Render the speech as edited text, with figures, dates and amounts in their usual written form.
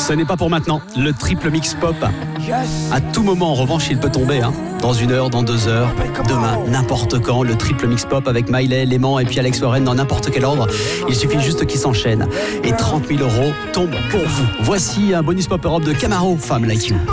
Ce n'est pas pour maintenant. Le triple mix pop. À tout moment, en revanche, il peut tomber. Dans 1 heure, dans 2 heures, demain, n'importe quand. Le triple mix pop avec Miley, Léman et puis Alex Warren dans n'importe quel ordre. Il suffit juste qu'ils s'enchaînent. Et 30 000 € tombent pour vous. Voici un bonus pop Europe de Camaro, Femme Like You.